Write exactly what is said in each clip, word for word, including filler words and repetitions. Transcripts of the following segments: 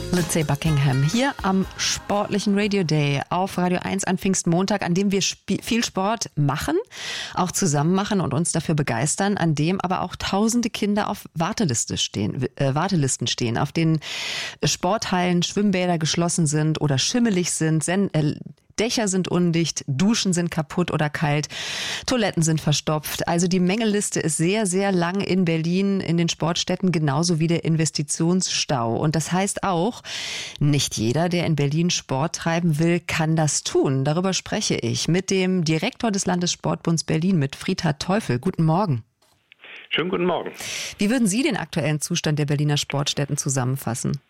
Lindsay Buckingham hier am sportlichen Radio Day auf Radio eins an Pfingstmontag, an dem wir sp- viel Sport machen, auch zusammen machen und uns dafür begeistern, an dem aber auch tausende Kinder auf Warteliste stehen, äh, Wartelisten stehen, auf denen Sporthallen, Schwimmbäder geschlossen sind oder schimmelig sind, sen- äh, Dächer sind undicht, Duschen sind kaputt oder kalt, Toiletten sind verstopft. Also die Mängelliste ist sehr, sehr lang in Berlin, in den Sportstätten, genauso wie der Investitionsstau. Und das heißt auch, nicht jeder, der in Berlin Sport treiben will, kann das tun. Darüber spreche ich mit dem Direktor des Landessportbunds Berlin, mit Friedhard Teufel. Guten Morgen. Schönen guten Morgen. Wie würden Sie den aktuellen Zustand der Berliner Sportstätten zusammenfassen?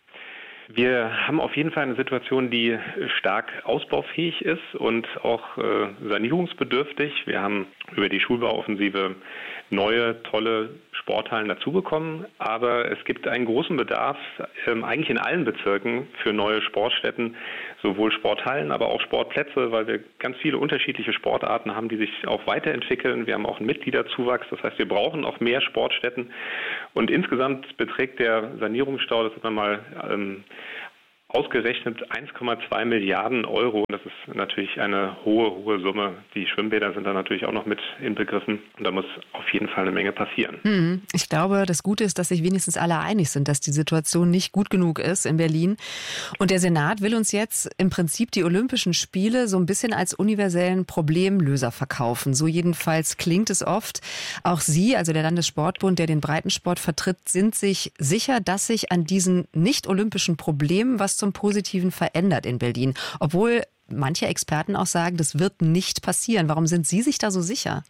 Wir haben auf jeden Fall eine Situation, die stark ausbaufähig ist und auch äh, sanierungsbedürftig. Wir haben über die Schulbauoffensive neue, tolle Sporthallen dazubekommen, aber es gibt einen großen Bedarf ähm, eigentlich in allen Bezirken für neue Sportstätten, sowohl Sporthallen, aber auch Sportplätze, weil wir ganz viele unterschiedliche Sportarten haben, die sich auch weiterentwickeln. Wir haben auch einen Mitgliederzuwachs, das heißt, wir brauchen auch mehr Sportstätten und insgesamt beträgt der Sanierungsstau, das hat man mal ähm, ausgerechnet, eins Komma zwei Milliarden Euro. Das ist natürlich eine hohe, hohe Summe. Die Schwimmbäder sind da natürlich auch noch mit inbegriffen. Und da muss auf jeden Fall eine Menge passieren. Hm, ich glaube, das Gute ist, dass sich wenigstens alle einig sind, dass die Situation nicht gut genug ist in Berlin. Und der Senat will uns jetzt im Prinzip die Olympischen Spiele so ein bisschen als universellen Problemlöser verkaufen. So jedenfalls klingt es oft. Auch Sie, also der Landessportbund, der den Breitensport vertritt, sind sich sicher, dass sich an diesen nicht-olympischen Problemen was zum Positiven verändert in Berlin. Obwohl manche Experten auch sagen, das wird nicht passieren. Warum sind Sie sich da so sicher?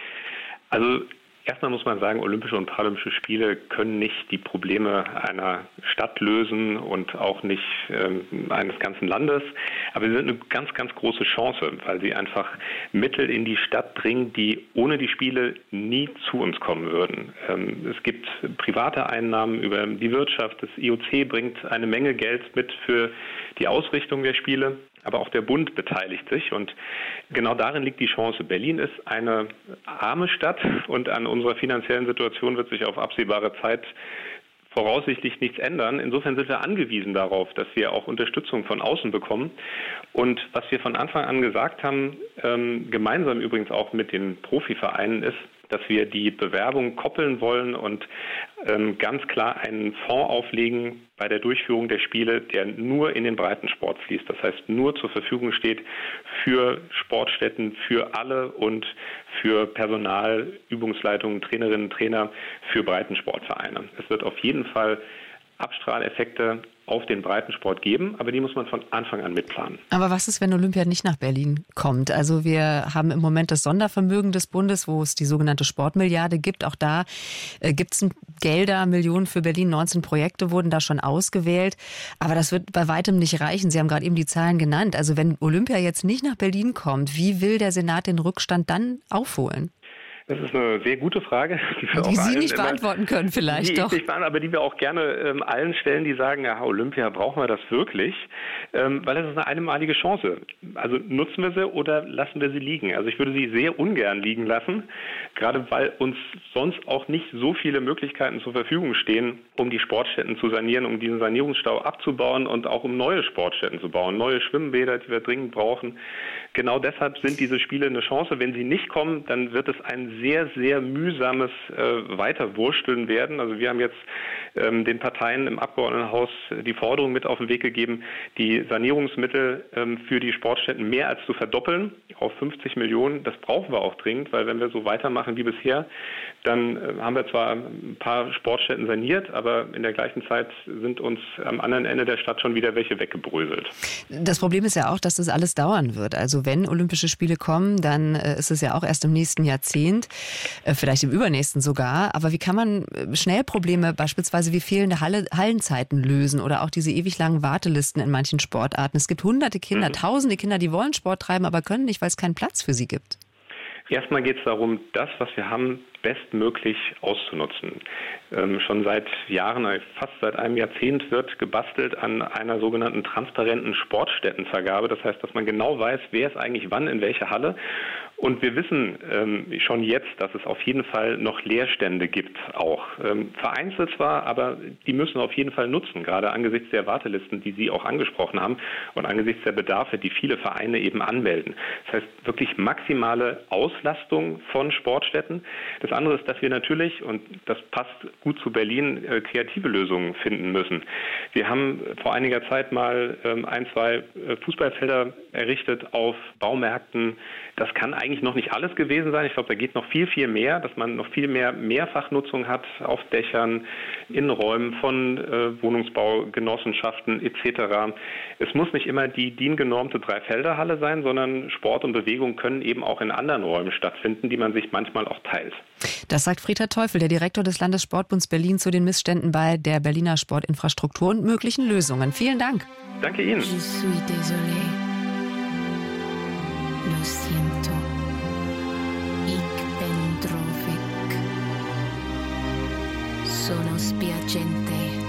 Also erstmal muss man sagen, Olympische und Paralympische Spiele können nicht die Probleme einer Stadt lösen und auch nicht ähm, eines ganzen Landes. Aber sie sind eine ganz, ganz große Chance, weil sie einfach Mittel in die Stadt bringen, die ohne die Spiele nie zu uns kommen würden. Ähm, es gibt private Einnahmen über die Wirtschaft. Das I O C bringt eine Menge Geld mit für die Ausrichtung der Spiele. Aber auch der Bund beteiligt sich und genau darin liegt die Chance. Berlin ist eine arme Stadt und an unserer finanziellen Situation wird sich auf absehbare Zeit voraussichtlich nichts ändern. Insofern sind wir angewiesen darauf, dass wir auch Unterstützung von außen bekommen. Und was wir von Anfang an gesagt haben, ähm, gemeinsam übrigens auch mit den Profivereinen, ist, dass wir die Bewerbung koppeln wollen und ähm, ganz klar einen Fonds auflegen bei der Durchführung der Spiele, der nur in den Breitensport fließt. Das heißt, nur zur Verfügung steht für Sportstätten, für alle und für Personal, Übungsleitungen, Trainerinnen, Trainer, für Breitensportvereine. Es wird auf jeden Fall Abstrahleffekte auf den Breitensport geben, aber die muss man von Anfang an mitplanen. Aber was ist, wenn Olympia nicht nach Berlin kommt? Also wir haben im Moment das Sondervermögen des Bundes, wo es die sogenannte Sportmilliarde gibt. Auch da äh, gibt es Gelder, Millionen für Berlin, neunzehn Projekte wurden da schon ausgewählt. Aber das wird bei weitem nicht reichen. Sie haben gerade eben die Zahlen genannt. Also wenn Olympia jetzt nicht nach Berlin kommt, wie will der Senat den Rückstand dann aufholen? Das ist eine sehr gute Frage. Die, wir die auch Sie nicht beantworten können vielleicht die doch. Nicht, aber die wir auch gerne ähm, allen stellen, die sagen, ja, Olympia, brauchen wir das wirklich? Ähm, weil das ist eine einmalige Chance. Also nutzen wir sie oder lassen wir sie liegen? Also ich würde sie sehr ungern liegen lassen, gerade weil uns sonst auch nicht so viele Möglichkeiten zur Verfügung stehen, um die Sportstätten zu sanieren, um diesen Sanierungsstau abzubauen und auch um neue Sportstätten zu bauen, neue Schwimmbäder, die wir dringend brauchen. Genau deshalb sind diese Spiele eine Chance. Wenn sie nicht kommen, dann wird es ein sehr, sehr mühsames äh, Weiterwursteln werden. Also wir haben jetzt ähm, den Parteien im Abgeordnetenhaus die Forderung mit auf den Weg gegeben, die Sanierungsmittel ähm, für die Sportstätten mehr als zu verdoppeln auf fünfzig Millionen. Das brauchen wir auch dringend, weil wenn wir so weitermachen wie bisher, dann äh, haben wir zwar ein paar Sportstätten saniert, aber in der gleichen Zeit sind uns am anderen Ende der Stadt schon wieder welche weggebröselt. Das Problem ist ja auch, dass das alles dauern wird. Also wenn Olympische Spiele kommen, dann äh, ist es ja auch erst im nächsten Jahrzehnt. Vielleicht im übernächsten sogar. Aber wie kann man schnell Probleme beispielsweise wie fehlende Halle, Hallenzeiten lösen oder auch diese ewig langen Wartelisten in manchen Sportarten? Es gibt hunderte Kinder, mhm. tausende Kinder, die wollen Sport treiben, aber können nicht, weil es keinen Platz für sie gibt. Erstmal geht es darum, das, was wir haben, bestmöglich auszunutzen. Ähm, schon seit Jahren, fast seit einem Jahrzehnt wird gebastelt an einer sogenannten transparenten Sportstättenvergabe. Das heißt, dass man genau weiß, wer ist eigentlich wann in welcher Halle. Und wir wissen ähm, schon jetzt, dass es auf jeden Fall noch Leerstände gibt auch. Ähm, vereinzelt zwar, aber die müssen wir auf jeden Fall nutzen, gerade angesichts der Wartelisten, die Sie auch angesprochen haben und angesichts der Bedarfe, die viele Vereine eben anmelden. Das heißt wirklich maximale Auslastung von Sportstätten. Das andere ist, dass wir natürlich, und das passt gut zu Berlin, äh, kreative Lösungen finden müssen. Wir haben vor einiger Zeit mal ähm, ein, zwei äh, Fußballfelder errichtet auf Baumärkten. Das kann eigentlich noch nicht alles gewesen sein. Ich glaube, da geht noch viel, viel mehr, dass man noch viel mehr Mehrfachnutzung hat auf Dächern, Innenräumen von äh, Wohnungsbaugenossenschaften et cetera. Es muss nicht immer die D I N-genormte Dreifelderhalle sein, sondern Sport und Bewegung können eben auch in anderen Räumen stattfinden, die man sich manchmal auch teilt. Das sagt Frieder Teufel, der Direktor des Landessportbunds Berlin, zu den Missständen bei der Berliner Sportinfrastruktur und möglichen Lösungen. Vielen Dank. Danke Ihnen. Je suis désolé. Lo siento. Ich bin traurig. Sono spiacente.